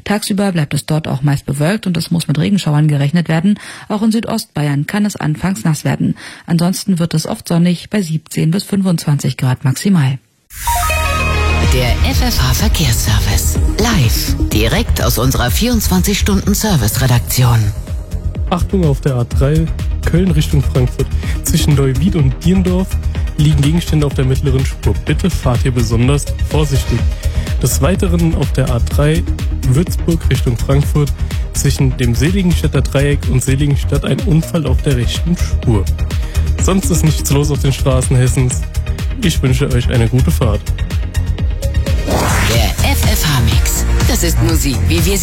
Tagsüber bleibt es dort auch meist bewölkt und es muss mit Regenschauern gerechnet werden. Auch in Südostbayern kann es anfangs nass werden. Ansonsten wird es oft sonnig bei 17 bis 25 Grad maximal. Der FFH Verkehrsservice. Live. Direkt aus unserer 24-Stunden-Service-Redaktion. Achtung auf der A3, Köln Richtung Frankfurt. Zwischen Neuwied und Dierndorf liegen Gegenstände auf der mittleren Spur. Bitte fahrt hier besonders vorsichtig. Des Weiteren auf der A3 Würzburg Richtung Frankfurt zwischen dem Seligenstädter Dreieck und Seligenstadt ein Unfall auf der rechten Spur. Sonst ist nichts los auf den Straßen Hessens. Ich wünsche euch eine gute Fahrt. Der FFH-Mix. Das ist Musik, wie wir